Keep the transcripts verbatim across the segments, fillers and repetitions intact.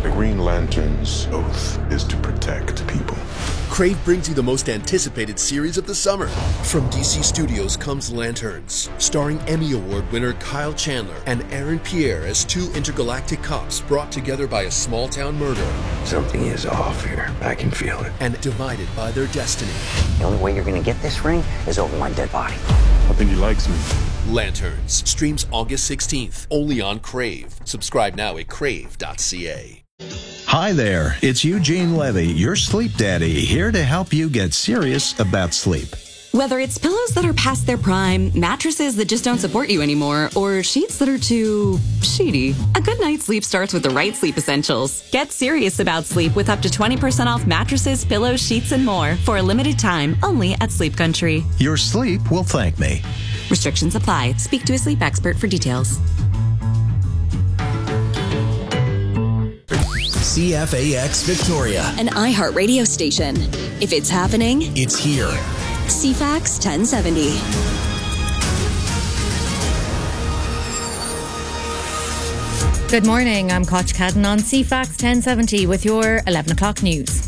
The Green Lantern's oath is to protect people. Crave brings you the most anticipated series of the summer. From D C Studios comes Lanterns, starring Emmy Award winner Kyle Chandler and Aaron Pierre as two intergalactic cops brought together by a small-town murder. Something is off here. I can feel it. And divided by their destiny. The only way you're gonna get this ring is over my dead body. I think he likes me. Lanterns streams August sixteenth, only on Crave. Subscribe now at crave dot c a. Hi there, it's Eugene Levy, your sleep daddy, here to help you get serious about sleep. Whether it's pillows that are past their prime, mattresses that just don't support you anymore, or sheets that are too sheety, a good night's sleep starts with the right sleep essentials. Get serious about sleep with up to twenty percent off mattresses, pillows, sheets, and more for a limited time only at Sleep Country. Your sleep will thank me. Restrictions apply. Speak to a sleep expert for details. C F A X Victoria, an iHeartRadio station. If it's happening, it's here. C FAX ten seventy. Good morning, I'm Koch Cadden on C FAX ten seventy with your eleven o'clock news.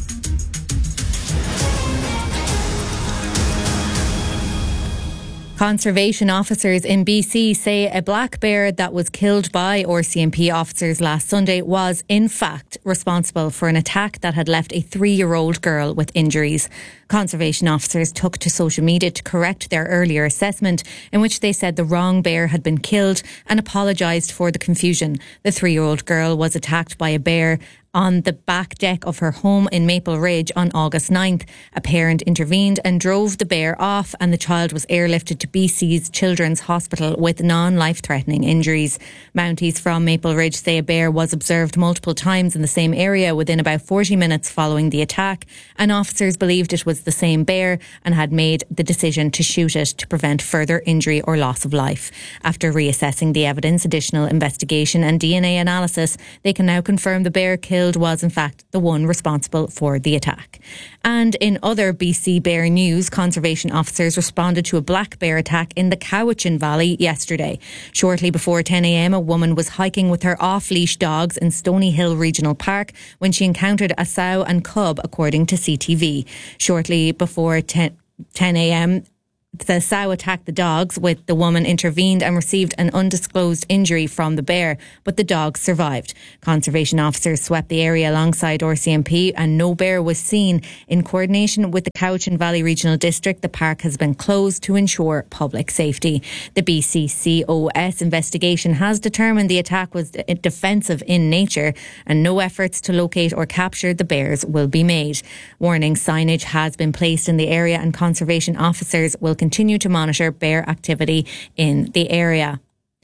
Conservation officers in B C say a black bear that was killed by R C M P officers last Sunday was, in fact, responsible for an attack that had left a three-year-old girl with injuries. Conservation officers took to social media to correct their earlier assessment, in which they said the wrong bear had been killed and apologised for the confusion. The three-year-old girl was attacked by a bear on the back deck of her home in Maple Ridge on August ninth. A parent intervened and drove the bear off, and the child was airlifted to B C's Children's Hospital with non-life-threatening injuries. Mounties from Maple Ridge say a bear was observed multiple times in the same area within about forty minutes following the attack, and officers believed it was the same bear and had made the decision to shoot it to prevent further injury or loss of life. After reassessing the evidence, additional investigation and D N A analysis, they can now confirm the bear killed was in fact the one responsible for the attack. And in other B C bear news, conservation officers responded to a black bear attack in the Cowichan Valley yesterday. Shortly before ten a.m, a woman was hiking with her off-leash dogs in Stony Hill Regional Park when she encountered a sow and cub, according to C T V. Shortly before ten a.m, the sow attacked the dogs, with the woman intervened and received an undisclosed injury from the bear, but the dogs survived. Conservation officers swept the area alongside R C M P and no bear was seen. In coordination with the Cowichan Valley Regional District, the park has been closed to ensure public safety. The B C C O S investigation has determined the attack was defensive in nature and no efforts to locate or capture the bears will be made. Warning signage has been placed in the area and conservation officers will continue to monitor bear activity in the area.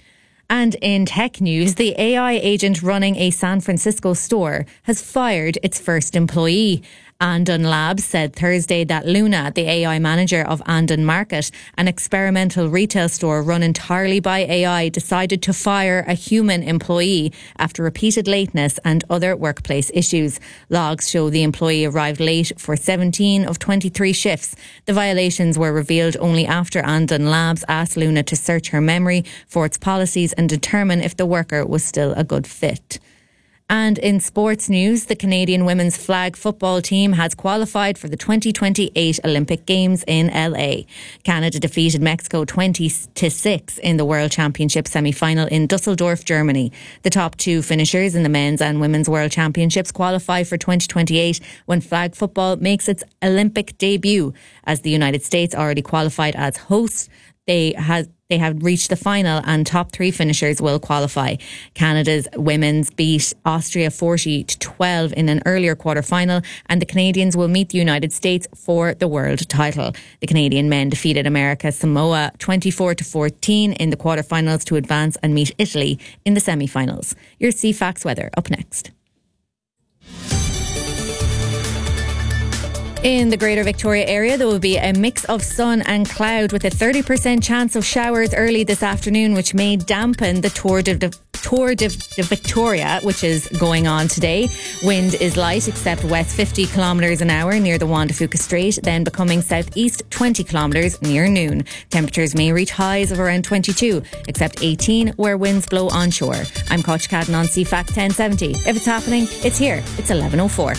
And in tech news, the A I agent running a San Francisco store has fired its first employee. Andon Labs said Thursday that Luna, the A I manager of Andon Market, an experimental retail store run entirely by A I, decided to fire a human employee after repeated lateness and other workplace issues. Logs show the employee arrived late for seventeen of twenty-three shifts. The violations were revealed only after Andon Labs asked Luna to search her memory for its policies and determine if the worker was still a good fit. And in sports news, the Canadian women's flag football team has qualified for the twenty twenty-eight Olympic Games in L A. Canada defeated Mexico twenty to six in the World Championship semi-final in Dusseldorf, Germany. The top two finishers in the men's and women's World Championships qualify for twenty twenty-eight when flag football makes its Olympic debut. As the United States already qualified as hosts, they has They have reached the final and top three finishers will qualify. Canada's women's beat Austria forty to twelve in an earlier quarter-final, and the Canadians will meet the United States for the world title. The Canadian men defeated America's Samoa twenty-four to fourteen in the quarter-finals to advance and meet Italy in the semi-finals. Your C FAX weather up next. In the Greater Victoria area, there will be a mix of sun and cloud with a thirty percent chance of showers early this afternoon, which may dampen the Tour de, de, Tour de, de Victoria, which is going on today. Wind is light, except west fifty kilometres an hour near the Juan de Fuca Strait, then becoming southeast twenty kilometres near noon. Temperatures may reach highs of around twenty-two, except eighteen where winds blow onshore. I'm Coach Cadden on C FAC ten seventy. If it's happening, it's here. It's eleven oh four.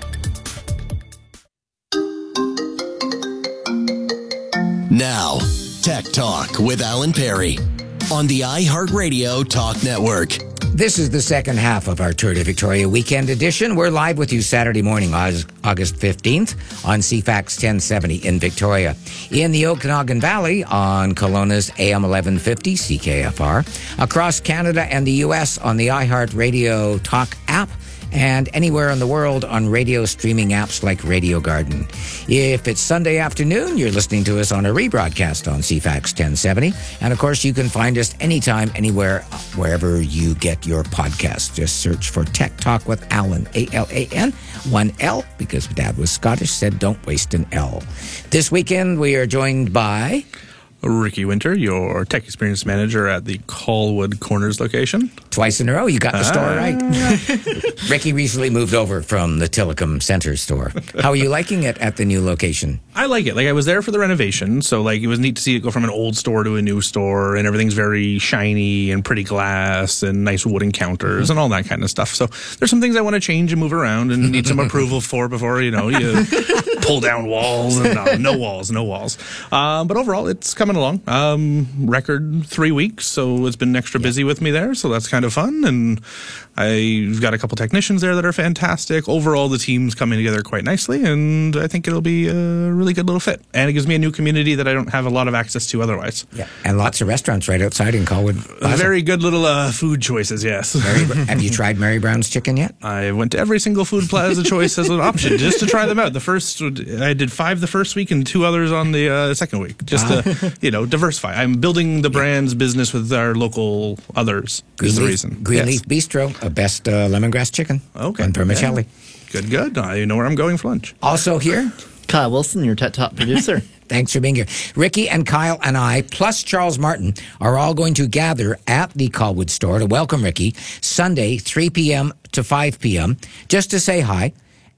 Now, Tech Talk with Alan Perry on the iHeartRadio Talk Network. This is the second half of our Tour de Victoria weekend edition. We're live with you Saturday morning, August fifteenth, on C FAX ten seventy in Victoria. In the Okanagan Valley on Kelowna's A M eleven fifty C K F R. Across Canada and the U S on the iHeartRadio Talk app. And anywhere in the world on radio streaming apps like Radio Garden. If it's Sunday afternoon, you're listening to us on a rebroadcast on C FAX ten seventy. And of course, you can find us anytime, anywhere, wherever you get your podcasts. Just search for Tech Talk with Alan, A L A N, one L, because Dad was Scottish, said don't waste an L. This weekend, we are joined by Ricky Winter, your tech experience manager at the Colwood Corners location. Twice in a row, you got the store uh, right. Ricky recently moved over from the Tillicum Center store. How are you liking it at the new location? I like it. Like, I was there for the renovation, so like it was neat to see it go from an old store to a new store, and everything's very shiny and pretty glass and nice wooden counters mm-hmm. and all that kind of stuff. So there's some things I want to change and move around and need some approval for before, you know, you pull down walls and no, no walls, no walls. Um, but overall, it's coming along. Um, record three weeks, so it's been extra busy yeah. with me there, so that's kind of fun. And I've got a couple technicians there that are fantastic. Overall, the team's coming together quite nicely, and I think it'll be a really good little fit. And it gives me a new community that I don't have a lot of access to otherwise. Yeah, and lots of restaurants right outside in Colwood Plaza. Very good little uh, food choices, yes. Mary, have you tried Mary Brown's Chicken yet? I went to every single Food Plaza choice as an option, just to try them out. The first, I did five the first week and two others on the uh, second week, just uh, to, you know, diversify. I'm building the brand's yeah. business with our local others. Green is the Leaf, reason. Greenleaf yes. Bistro, a best uh, lemongrass chicken. Okay. On Vermicelli. Yeah. Good, good. I know where I'm going for lunch. Also here, Kyle Wilson, your Tech Talk producer. Thanks for being here. Ricky and Kyle and I, plus Charles Martin, are all going to gather at the Colwood store to welcome Ricky Sunday, three p.m. to five p.m., just to say hi.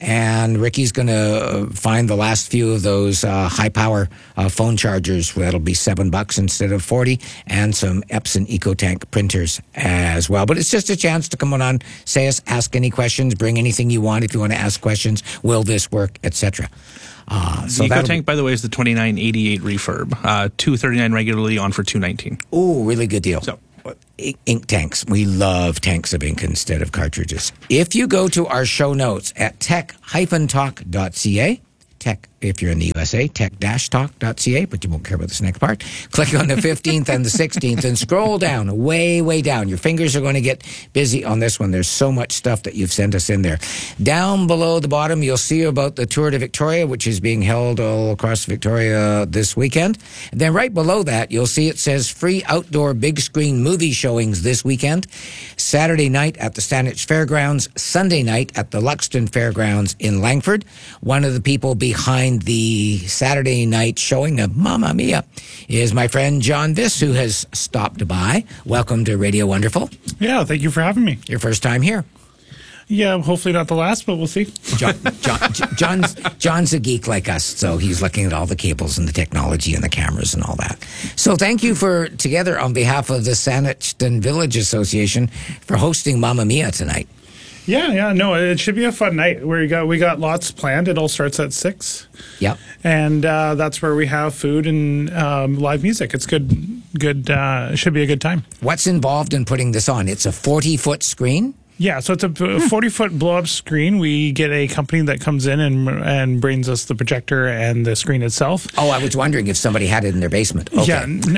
And Ricky's going to find the last few of those uh, high-power uh, phone chargers. That'll be seven bucks instead of forty, and some Epson EcoTank printers as well. But it's just a chance to come on, say us, ask any questions, bring anything you want if you want to ask questions. Will this work, et cetera. Uh, so the EcoTank, by the way, is the twenty-nine eighty-eight refurb. Uh, two thirty-nine regularly, on for two nineteen. Oh, really good deal. So. Ink tanks. We love tanks of ink instead of cartridges. If you go to our show notes at tech dash talk dot c a, tech, if you're in the U S A, tech dash talk dot c a, but you won't care about this next part. Click on the fifteenth and the sixteenth and scroll down, way, way down. Your fingers are going to get busy on this one. There's so much stuff that you've sent us in there. Down below the bottom, you'll see about the Tour de Victoria, which is being held all across Victoria this weekend. And then right below that, you'll see it says free outdoor big screen movie showings this weekend. Saturday night at the Saanich Fairgrounds, Sunday night at the Luxton Fairgrounds in Langford. One of the people behind the Saturday night showing of Mamma Mia is my friend John Viss, who has stopped by. Welcome to Radio Wonderful. Yeah, thank you for having me. Your first time here. Yeah, hopefully not the last, but we'll see. John, John, John's, John's a geek like us, so he's looking at all the cables and the technology and the cameras and all that. So thank you for, together on behalf of the Saanich Village Association, for hosting Mamma Mia tonight. Yeah, yeah, no, it should be a fun night. We got we got lots planned. It all starts at six. Yep. And uh, that's where we have food and um, live music. It's good. Good. Uh, it should be a good time. What's involved in putting this on? It's a forty-foot screen. Yeah, so it's a forty-foot blow-up screen. We get a company that comes in and and brings us the projector and the screen itself. Oh, I was wondering if somebody had it in their basement. Okay.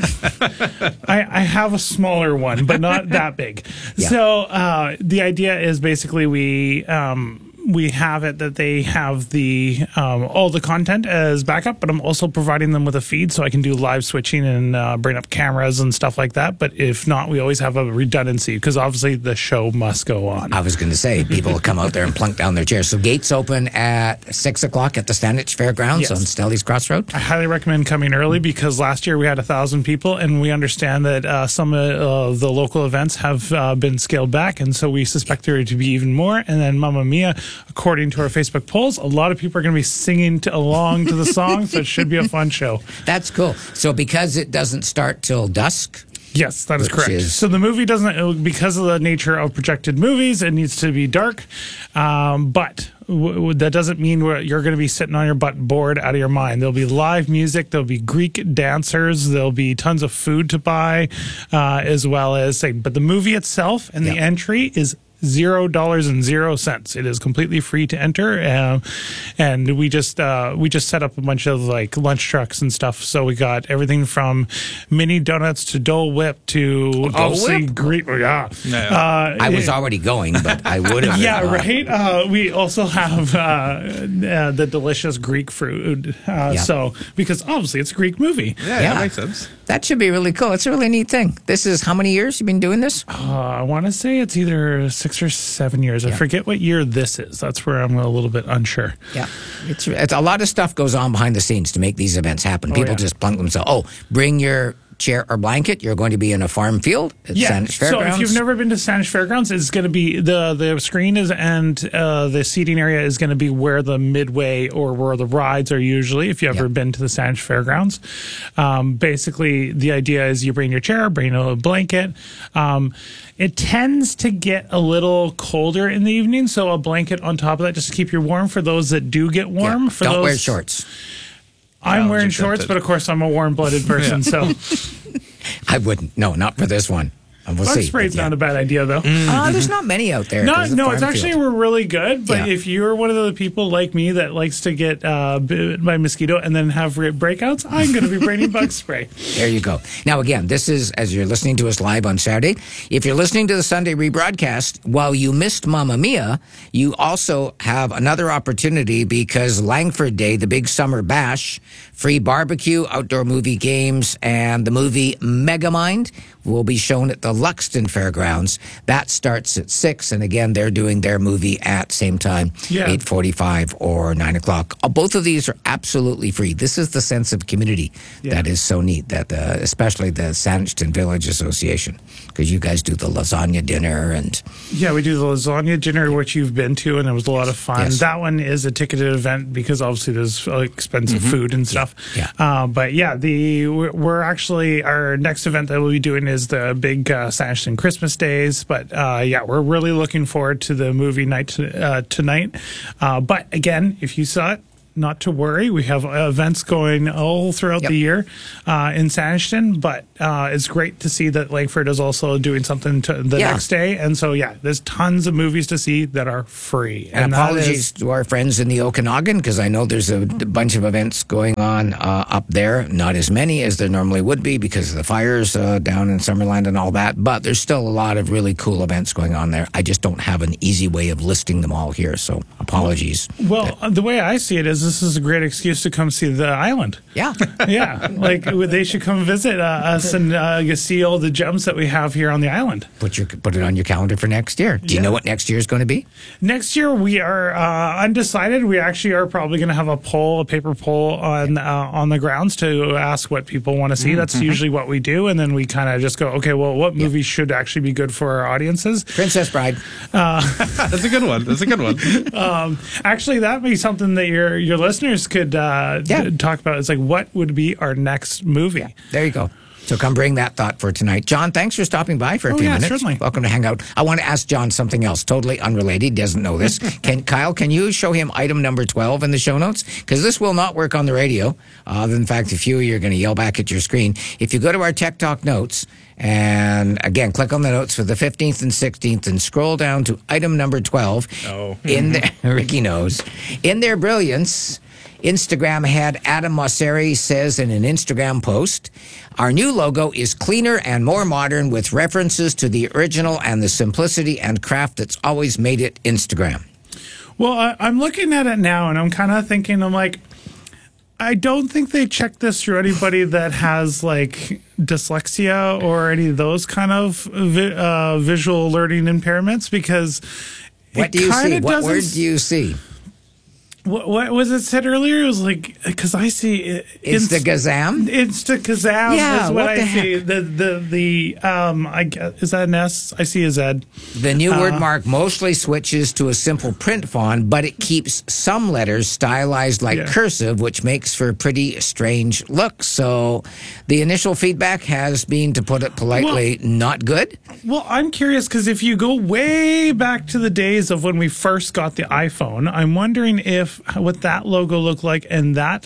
Yeah, I, I have a smaller one, but not that big. Yeah. So uh, the idea is basically we um, we have it that they have the um, all the content as backup, but I'm also providing them with a feed so I can do live switching and uh, bring up cameras and stuff like that. But if not, we always have a redundancy because obviously the show must go on. I was going to say, people will come out there and plunk down their chairs. So gates open at six o'clock at the Stanage Fairgrounds Yes. on Stelly's Crossroad. I highly recommend coming early because last year we had a thousand people, and we understand that uh, some of the local events have uh, been scaled back, and so we suspect there to be even more. And then Mamma Mia, according to our Facebook polls, a lot of people are going to be singing to, along to the song, so it should be a fun show. That's cool. So because it doesn't start till dusk. Yes, that is Which correct. is- So the movie doesn't, because of the nature of projected movies, it needs to be dark. Um, but w- w- that doesn't mean we're, you're going to be sitting on your butt bored out of your mind. There'll be live music. There'll be Greek dancers. There'll be tons of food to buy, uh, as well as say. But the movie itself and the Yeah. entry is zero dollars and zero cents. It is completely free to enter, um, and we just uh, we just set up a bunch of like lunch trucks and stuff. So we got everything from mini donuts to Dole Whip to Dole obviously Whip? Greek. Oh, yeah, uh, I was already going, but I would have. yeah, uh, right. Uh, we also have uh, uh, the delicious Greek food. Uh, Yeah. So because obviously it's a Greek movie. Yeah, Yeah. that makes sense. That should be really cool. It's a really neat thing. This is how many years you've been doing this? Uh, I want to say it's either six or seven years. I Yeah. forget what year this is. That's where I'm a little bit unsure. Yeah, it's, it's a lot of stuff goes on behind the scenes to make these events happen. Oh, People yeah. just plunk themselves. Oh, bring your chair or blanket. You're going to be in a farm field at Yeah. Saanich So Fairgrounds. if you've never been to Saanich Fairgrounds, it's going to be the the screen is and uh, the seating area is going to be where the midway or where the rides are usually. If you've ever Yeah. been to the Saanich Fairgrounds, um, basically the idea is you bring your chair, bring a blanket. Um, it tends to get a little colder in the evening, so a blanket on top of that just to keep you warm. For those that do get warm, Yeah. for Don't those, wear shorts. I'm No, wearing just shorts, tempted. but of course I'm a warm-blooded person, so I wouldn't. No, not for this one. And we'll bug see. spray's But yeah. not a bad idea though. Uh, there's not many out there. No, 'cause of no, it's farm actually field. we're really good. But Yeah. if you're one of the people like me that likes to get uh, bit by mosquito and then have re- breakouts, I'm going to be bringing bug spray. There you go. Now, again, this is as you're listening to us live on Saturday. If you're listening to the Sunday rebroadcast, while you missed Mamma Mia, you also have another opportunity because Langford Day, the big summer bash, free barbecue, outdoor movie games, and the movie Megamind will be shown at the Luxton Fairgrounds. That starts at six, and again, they're doing their movie at same time, Yeah. eight forty-five or nine o'clock. Uh, Both of these are absolutely free. This is the sense of community Yeah. that is so neat, that uh, especially the Saanich Village Association, because you guys do the lasagna dinner and Yeah, we do the lasagna dinner, which you've been to, and it was a lot of fun. Yes. That one is a ticketed event because obviously there's uh, expensive food and stuff. Yeah. Uh, but yeah, the we're, we're actually our next event that we'll be doing is the big uh, Saanich Christmas Days. But uh, yeah, we're really looking forward to the movie night to, uh, tonight. Uh, but again, if you saw it, not to worry. We have events going all throughout Yep. the year uh, in Saanich, but uh, it's great to see that Langford is also doing something to the Yeah. next day. And so, yeah, there's tons of movies to see that are free. And, that apologies is- to our friends in the Okanagan, because I know there's a d- bunch of events going on uh, up there. Not as many as there normally would be because of the fires uh, down in Summerland and all that. But there's still a lot of really cool events going on there. I just don't have an easy way of listing them all here, so apologies. well, the way I see it is this is a great excuse to come see the island. Yeah. Yeah, like they should come visit uh, us and uh, you see all the gems that we have here on the island. Put your put it on your calendar for next year. Do you Yeah. know what next year is going to be? Next year we are uh, undecided. We actually are probably going to have a poll, a paper poll on uh, on the grounds to ask what people want to see. That's usually what we do, and then we kind of just go, okay, well, what movie should actually be good for our audiences? Princess Bride. That's a good one. That's a good one. Um, actually, that may be something that your your listeners could uh, Yeah. d- talk about. It's like, what would be our next movie? There you go. So come bring that thought for tonight. John, thanks for stopping by for a Oh, few yeah, minutes. certainly. Welcome to hang out. I want to ask John something else, totally unrelated. He doesn't know this. Can Kyle, can you show him item number twelve in the show notes? Because this will not work on the radio. Uh, in fact, a few of you are going to yell back at your screen. If you go to our Tech Talk notes, and again, click on the notes for the fifteenth and sixteenth and scroll down to item number twelve. Oh. In the, Ricky knows. In their brilliance, Instagram head Adam Mosseri says in an Instagram post, our new logo is cleaner and more modern with references to the original and the simplicity and craft that's always made it Instagram. Well, I, I'm looking at it now, and I'm kind of thinking, I'm like, I don't think they checked this through anybody that has like dyslexia or any of those kind of vi- uh, visual learning impairments, because what do you see? What word do you see? What, what was it said earlier? It was like, because I see it, Instagazam. Instagazam Yeah, is what, what I the see. heck? The the the um, I guess, is that an S? I see a Z. The new Uh, word mark mostly switches to a simple print font, but it keeps some letters stylized like Yeah. cursive, which makes for a pretty strange look. So the initial feedback has been, to put it politely, not good. Well, I'm curious because if you go way back to the days of when we first got the iPhone, I'm wondering if what that logo looked like and that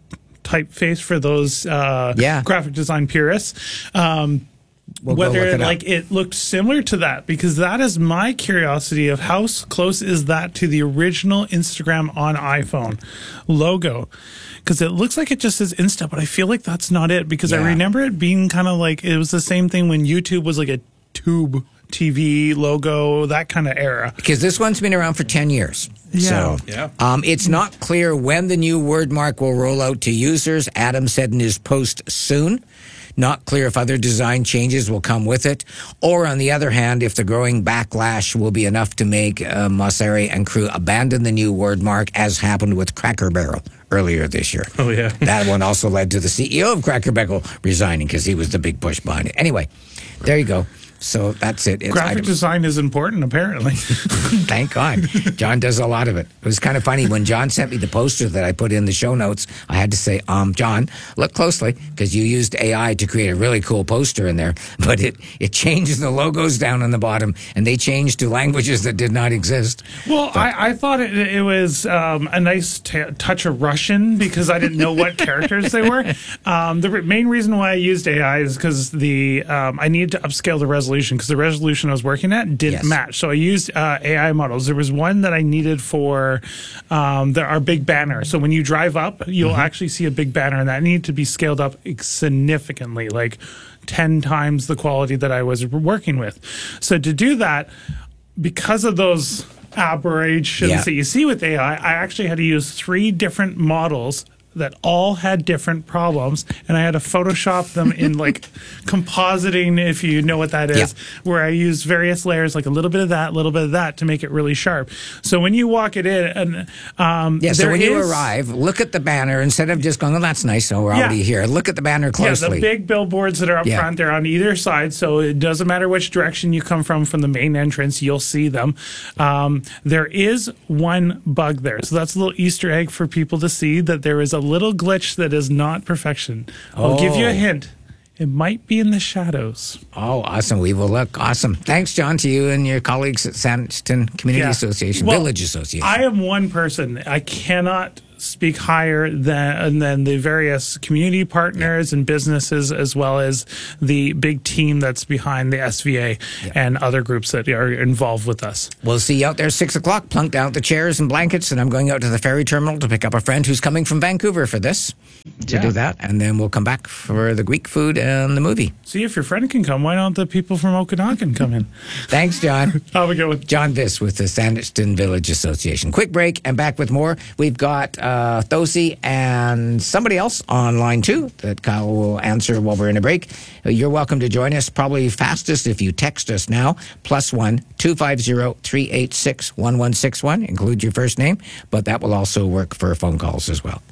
typeface for those uh, Yeah. graphic design purists. Um, We'll go whether look it up. like it looked similar to that, because that is my curiosity of how s- close is that to the original Instagram on iPhone logo, because it looks like it just says Insta, but I feel like that's not it, because I Yeah. remember it being kind of like it was the same thing when YouTube was like a tube T V logo, that kind of era. Because this one's been around for ten years. Yeah. So, Yeah. Um, it's not clear when the new word mark will roll out to users. Adam said in his post, soon. Not clear if other design changes will come with it, or on the other hand, if the growing backlash will be enough to make uh, Mosseri and crew abandon the new word mark, as happened with Cracker Barrel earlier this year. Oh, yeah. That one also led to the C E O of Cracker Barrel resigning because he was the big push behind it. Anyway, there you go. So that's it. It's Graphic item- design is important, apparently. Thank God. John does a lot of it. It was kind of funny when John sent me the poster that I put in the show notes. I had to say, um, John, look closely, because you used A I to create a really cool poster in there, but it, it changed the logos down on the bottom, and they changed to languages that did not exist. Well, I, I thought it, it was um, a nice t- touch of Russian, because I didn't know what characters they were. Um, the re- main reason why I used A I is because the um, I needed to upscale the resolution, because the resolution I was working at didn't Yes. match. So I used uh, A I models. There was one that I needed for um, the, our big banner. So when you drive up, you'll Mm-hmm. actually see a big banner, and that needed to be scaled up significantly, like ten times the quality that I was working with. So to do that, because of those aberrations Yeah. that you see with A I, I actually had to use three different models that all had different problems, and I had to Photoshop them in like compositing, if you know what that is, Yeah. where I used various layers, like a little bit of that, a little bit of that, to make it really sharp. So when you walk it in, and um, Yeah, so there when you is- arrive, look at the banner instead of just going, oh, that's nice, so we're Yeah. already here. Look at the banner Yeah, closely. the big billboards that are up Yeah. front, they're on either side, so it doesn't matter which direction you come from from the main entrance, you'll see them. Um, there is one bug there, so that's a little Easter egg for people to see, that there is a little glitch that is not perfection. I'll give you a Oh. hint. It might be in the shadows. Oh, awesome. We will look. Awesome. Thanks, John, to you and your colleagues at Sandston Community Yeah. Association, Well, Village Association. I am one person. I cannot speak higher than than the various community partners and businesses, as well as the big team that's behind the S V A and other groups that are involved with us. We'll see you out there six o'clock, plunked out the chairs and blankets, and I'm going out to the ferry terminal to pick up a friend who's coming from Vancouver for this, to Yeah. do that, and then we'll come back for the Greek food and the movie. See, if your friend can come, why don't the people from Okanagan come in? Thanks, John. Have a good one. John Viss with the Sandston Village Association. Quick break, and back with more. We've got uh, Thosi and somebody else on line two that Kyle will answer while we're in a break. You're welcome to join us. Probably fastest if you text us now. Plus one two five zero three eight six one one six one. Include your first name, but that will also work for phone calls as well.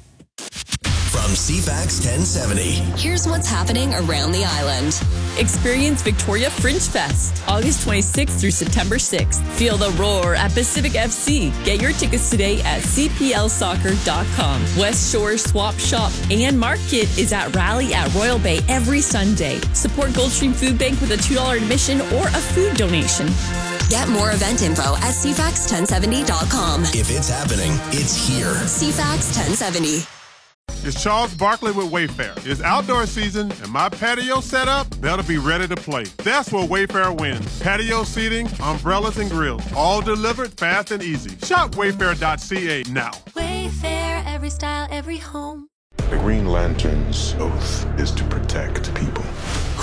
From C FAX ten seventy. Here's what's happening around the island. Experience Victoria Fringe Fest, August twenty-sixth through September sixth. Feel the roar at Pacific F C. Get your tickets today at c p l soccer dot com. West Shore Swap Shop and Market is at Rally at Royal Bay every Sunday. Support Goldstream Food Bank with a two dollars admission or a food donation. Get more event info at c fax ten seventy dot com. If it's happening, it's here. C FAX ten seventy. It's Charles Barkley with Wayfair. It's outdoor season, and my patio setup better be ready to play. That's where Wayfair wins. Patio seating, umbrellas, and grills, all delivered fast and easy. Shop wayfair dot c a now. Wayfair, every style, every home. The Green Lantern's oath is to protect people.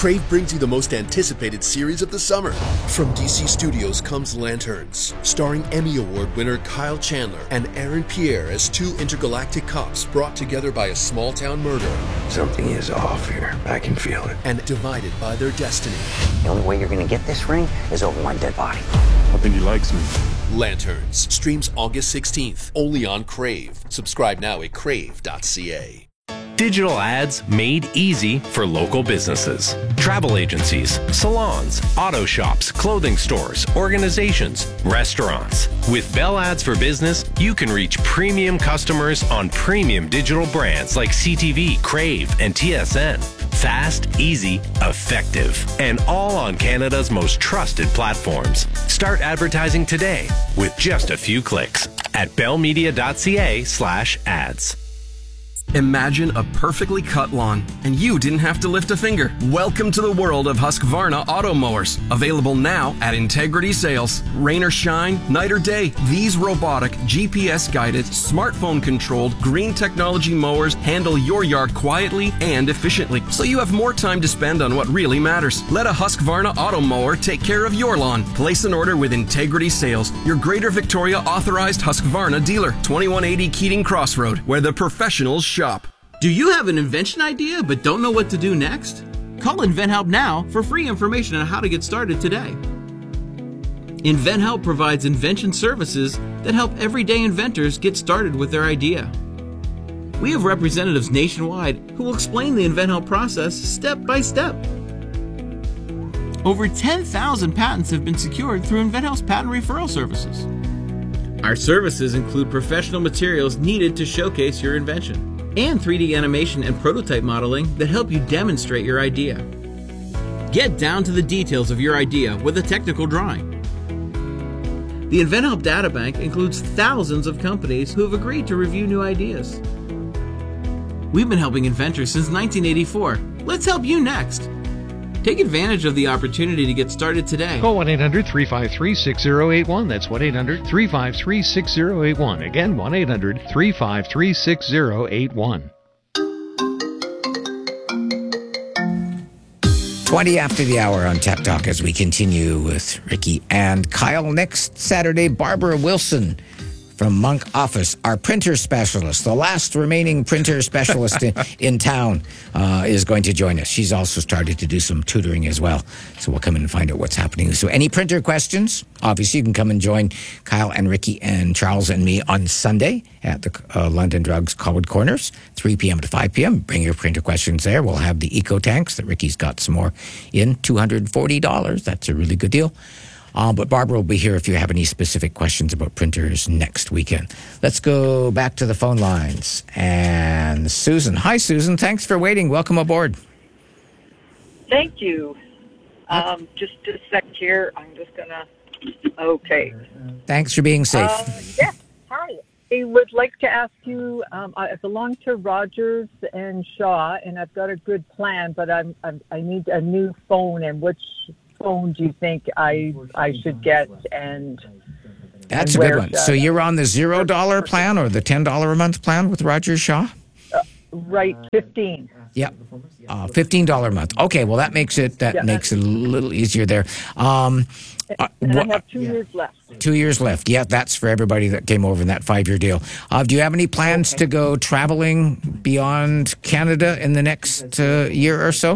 Crave brings you the most anticipated series of the summer. From D C Studios comes Lanterns, starring Emmy Award winner Kyle Chandler and Aaron Pierre as two intergalactic cops brought together by a small-town murder. Something is off here. I can feel it. And divided by their destiny. The only way you're gonna get this ring is over my dead body. I think he likes me. Lanterns streams August sixteenth, only on Crave. Subscribe now at crave dot c a. Digital ads made easy for local businesses. Travel agencies, salons, auto shops, clothing stores, organizations, restaurants. With Bell Ads for Business, you can reach premium customers on premium digital brands like C T V, Crave, and T S N. Fast, easy, effective, and all on Canada's most trusted platforms. Start advertising today with just a few clicks at bellmedia dot c a slash ads. Imagine a perfectly cut lawn, and you didn't have to lift a finger. Welcome to the world of Husqvarna auto mowers. Available now at Integrity Sales. Rain or shine, night or day, these robotic, G P S-guided, smartphone-controlled, green technology mowers handle your yard quietly and efficiently, so you have more time to spend on what really matters. Let a Husqvarna auto mower take care of your lawn. Place an order with Integrity Sales, your Greater Victoria authorized Husqvarna dealer. twenty-one eighty Keating Crossroad, where the professionals shop. Do you have an invention idea but don't know what to do next? Call InventHelp now for free information on how to get started today. InventHelp provides invention services that help everyday inventors get started with their idea. We have representatives nationwide who will explain the InventHelp process step by step. Over ten thousand patents have been secured through InventHelp's patent referral services. Our services include professional materials needed to showcase your invention, and three D animation and prototype modeling that help you demonstrate your idea. Get down to the details of your idea with a technical drawing. The InventHelp Databank includes thousands of companies who have agreed to review new ideas. We've been helping inventors since nineteen eighty-four. Let's help you next. Take advantage of the opportunity to get started today. Call one eight hundred three five three six zero eight one. That's one eight hundred three five three six zero eight one. Again, one eight hundred three five three six zero eight one. twenty after the hour on Tech Talk as we continue with Ricky and Kyle. Next Saturday, Barbara Wilson from Monk Office, our printer specialist, the last remaining printer specialist in, in town, uh, is going to join us. She's also started to do some tutoring as well. So we'll come in and find out what's happening. So any printer questions, obviously you can come and join Kyle and Ricky and Charles and me on Sunday at the uh, London Drugs Colwood Corners, three p.m. to five p.m. Bring your printer questions there. We'll have the Eco Tanks that Ricky's got some more in, two hundred forty dollars. That's a really good deal. Uh, but Barbara will be here if you have any specific questions about printers next weekend. Let's go back to the phone lines. And Susan. Hi, Susan. Thanks for waiting. Welcome aboard. Thank you. Um, just a sec here. I'm just going to... Okay. Thanks for being safe. Uh, yes. Hi. I would like to ask you, um, I belong to Rogers and Shaw, and I've got a good plan, but I'm, I'm, I need a new phone, and which... phone do you think I I should get? And that's and a good one. So you're on the zero dollar plan or the ten dollar a month plan with Rogers Shaw? Uh, right, fifteen. Yep, uh, fifteen dollar a month. Okay, well that makes it that yeah, makes it a little easier there. Um, uh, and I have two yeah. years left. Two years left. Yeah, that's for everybody that came over in that five year deal. Uh, do you have any plans okay. to go traveling beyond Canada in the next uh, year or so?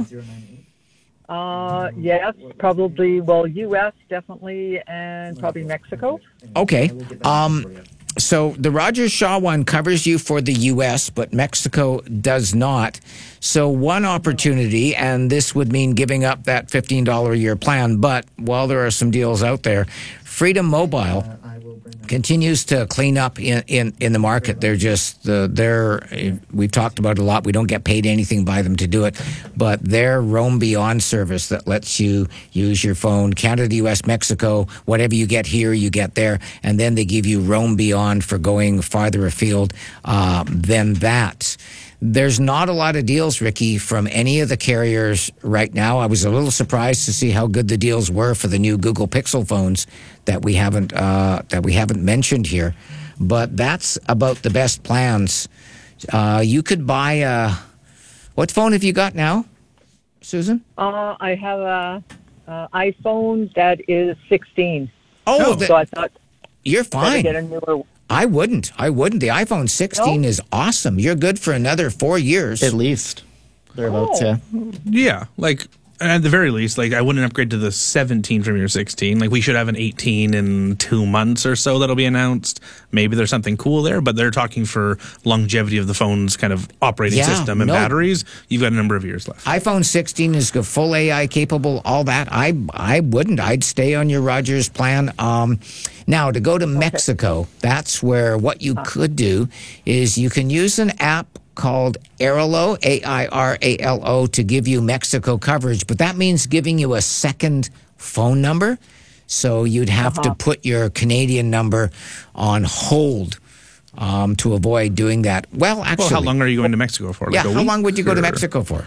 Uh, yes, probably, well, U S definitely, and probably Mexico. Okay. Um, so the Rogers Shaw one covers you for the U S, but Mexico does not. So one opportunity, and this would mean giving up that fifteen dollars a year plan, but while there are some deals out there, Freedom Mobile continues to clean up in, in, in the market. They're just, uh, they're, we've talked about it a lot. We don't get paid anything by them to do it, but their Roam Beyond service that lets you use your phone, Canada, U S, Mexico, whatever you get here, you get there. And then they give you Roam Beyond for going farther afield uh, than that. There's not a lot of deals, Ricky, from any of the carriers right now. I was a little surprised to see how good the deals were for the new Google Pixel phones that we haven't uh, that we haven't mentioned here. But that's about the best plans. Uh, you could buy a... What phone have you got now? Susan? Uh, I have a, a iPhone that is sixteen. Oh, so I thought you're I'd fine. get a newer. I wouldn't. I wouldn't. The iPhone sixteen No? is awesome. You're good for another four years. At least. Thereabouts, Oh. yeah. Yeah, like at the very least, like I wouldn't upgrade to the seventeen from your sixteen. Like we should have an eighteen in two months or so that'll be announced. Maybe there's something cool there, but they're talking for longevity of the phone's kind of operating Yeah, system and no. batteries. You've got a number of years left. iPhone sixteen is go- full A I capable, all that. I I wouldn't. I'd stay on your Rogers plan. Um, now, to go to Mexico, that's where what you could do is you can use an app called Airalo, A I R A L O, to give you Mexico coverage, but that means giving you a second phone number. So you'd have Uh-huh. to put your Canadian number on hold um, to avoid doing that. Well, actually, well, how long are you going to Mexico for? Like yeah, a how week, long would you go to or- Mexico for?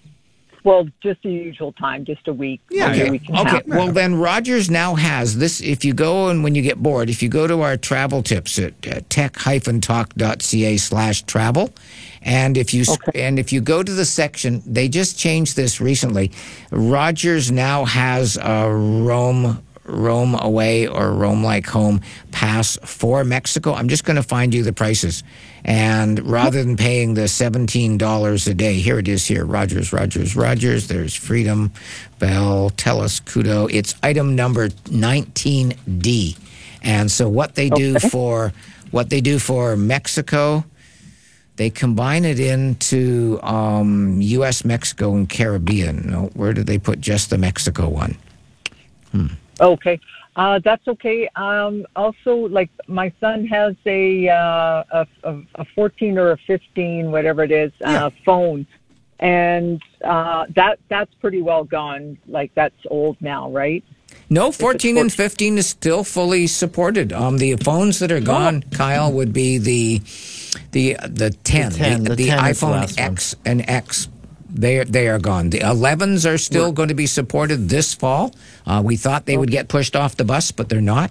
Well, just the usual time, just a week. Yeah, maybe yeah. a week and a Okay, half. well then Rogers now has this. If you go and when you get bored, if you go to our travel tips at uh, tech-talk.ca slash travel, and if you and if you go to the section, they just changed this recently. Rogers now has a roam roam away or roam like home pass for Mexico. I'm just going to find you the prices, and rather than paying the seventeen dollars a day, here it is here. Rogers, Rogers, Rogers. There's Freedom, Bell, Telus, Kudo. It's item number nineteen D, and so what they do Okay. for what they do for Mexico, they combine it into um, U S, Mexico, and Caribbean. No, where did they put just the Mexico one? Hmm. Okay, uh, that's okay. Um, also, like my son has a, uh, a a a fourteen or a fifteen, whatever it is, uh, phone, and uh, that that's pretty well gone. Like that's old now, right? No, fourteen and fifteen is still fully supported. Um, the phones that are gone, Kyle, would be the the the ten, the, ten, the the ten is the iPhone last one. X and X. They they are gone. The elevens are still going to be supported this fall. Uh, we thought they would get pushed off the bus, but they're not.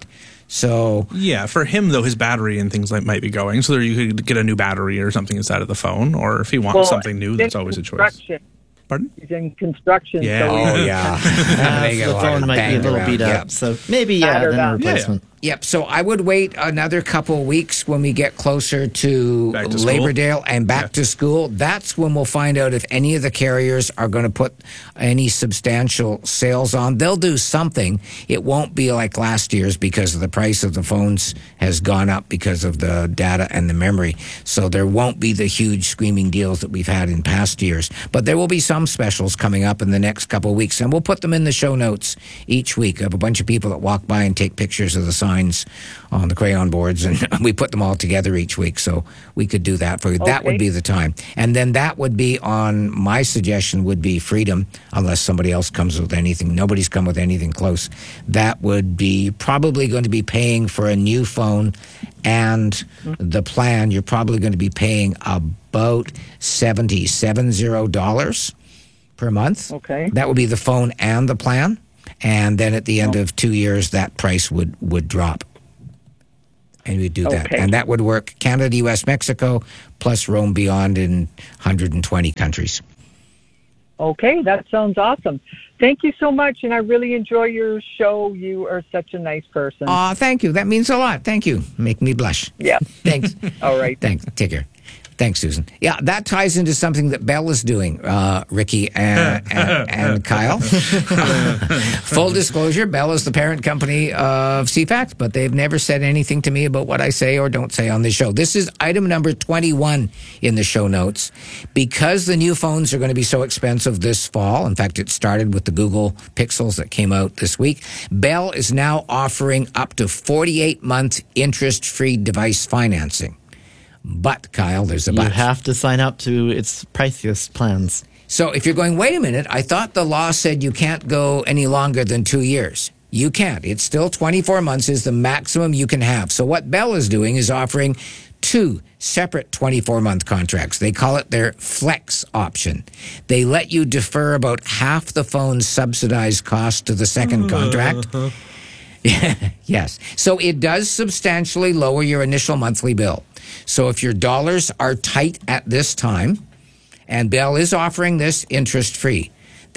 So Yeah, for him though, his battery and things like might be going, so there you could get a new battery or something inside of the phone, or if he wants Well, something new, he's that's in always a choice. construction. Pardon? He's in construction. Yeah. So Oh, he's- yeah. Uh, They get the a lot phone of might be a banged little around. beat up. Yep. So maybe, yeah, Battered then a up. replacement. Yep. So I would wait another couple of weeks when we get closer to, Back to Labor school. Day and back Yeah. to school. That's when we'll find out if any of the carriers are going to put any substantial sales on. They'll do something. It won't be like last year's because of the price of the phones has gone up because of the data and the memory. So there won't be the huge screaming deals that we've had in past years. But there will be some specials coming up in the next couple of weeks, and we'll put them in the show notes each week. I have a bunch of people that walk by and take pictures of the signs on the crayon boards, and we put them all together each week. So we could do that for you. That would Okay. be the time. And then that would be on my suggestion would be Freedom, unless somebody else comes with anything. Nobody's come with anything close. That would be probably going to be paying for a new phone, and the plan, you're probably going to be paying about seventy dollars per month. Okay. That would be the phone and the plan. And then at the end of two years, that price would, would drop. And we'd do that. Okay. And that would work Canada, U S, Mexico, plus roam beyond in one hundred twenty countries. Okay, that sounds awesome. Thank you so much, and I really enjoy your show. You are such a nice person. Aw, thank you. That means a lot. Thank you. Make me blush. Yeah. Thanks. All right. Thanks. Take care. Thanks, Susan. Yeah, that ties into something that Bell is doing, uh, Ricky and, and, and Kyle. Full disclosure, Bell is the parent company of C FACT, but they've never said anything to me about what I say or don't say on this show. This is item number twenty-one in the show notes. Because the new phones are going to be so expensive this fall, in fact, it started with the Google Pixels that came out this week, Bell is now offering up to forty-eight month interest-free device financing. But, Kyle, there's a You but. have to sign up to its priciest plans. So if you're going, wait a minute, I thought the law said you can't go any longer than two years. You can't. It's still twenty-four months is the maximum you can have. So what Bell is doing is offering two separate twenty-four month contracts. They call it their flex option. They let you defer about half the phone's subsidized cost to the second contract. Yes. So it does substantially lower your initial monthly bill. So if your dollars are tight at this time, and Bell is offering this interest-free,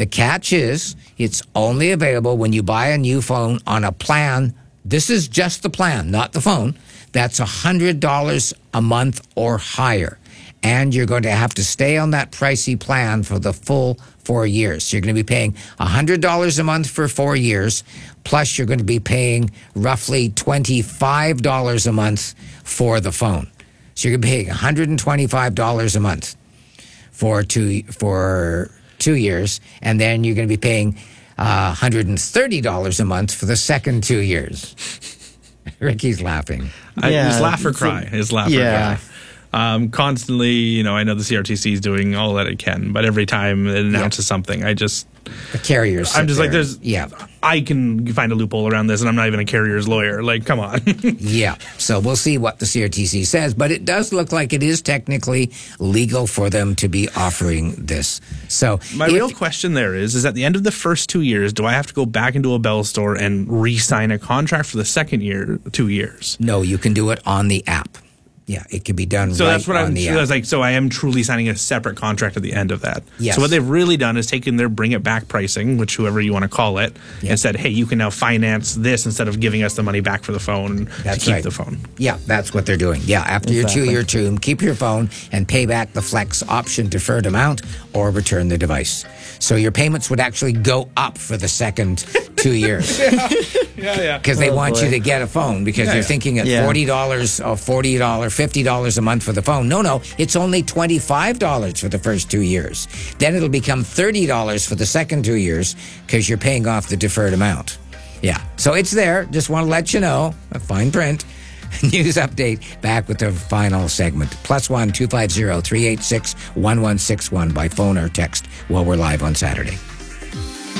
The catch is it's only available when you buy a new phone on a plan. This is just the plan, not the phone. That's one hundred dollars a month or higher. And you're going to have to stay on that pricey plan for the full four years. So you're going to be paying one hundred dollars a month for four years, plus you're going to be paying roughly twenty-five dollars a month for the phone. So you're going to be paying one hundred twenty-five dollars a month for two, for two years, and then you're going to be paying uh, one hundred thirty dollars a month for the second two years. Ricky's laughing. I, Yeah, it's laugh or it's a- cry. It's laugh yeah. or cry. Um, constantly, you know, I know the C R T C is doing all that it can, but every time it announces something, I just The carriers. I'm sit just like, there. there's, yeah. I can find a loophole around this, and I'm not even a carrier's lawyer. Like, come on. Yeah. So we'll see what the C R T C says, but it does look like it is technically legal for them to be offering this. So My if- real question there is, is at the end of the first two years, do I have to go back into a Bell store and re-sign a contract for the second year, two years? No, you can do it on the app. Yeah, it can be done So right that's what on I'm. the So I was app. like, so I am truly signing a separate contract at the end of that. Yes. So what they've really done is taken their bring it back pricing, which whoever you want to call it, and said, hey, you can now finance this instead of giving us the money back for the phone That's to keep right. the phone. Yeah, that's what they're doing. Yeah, after your Exactly. two-year term, keep your phone and pay back the flex option deferred amount or return the device. So your payments would actually go up for the second two years. yeah, yeah. Because they Oh, want boy. you to get a phone because Yeah, you're yeah. thinking at Yeah. forty dollars or forty dollars, fifty dollars a month for the phone. No, no, it's only twenty-five dollars for the first two years. Then it'll become thirty dollars for the second two years because you're paying off the deferred amount. Yeah, so it's there. Just want to let you know, a fine print. News update back with the final segment. Plus one, two five zero, three eight six, one one six one by phone or text while we're live on Saturday.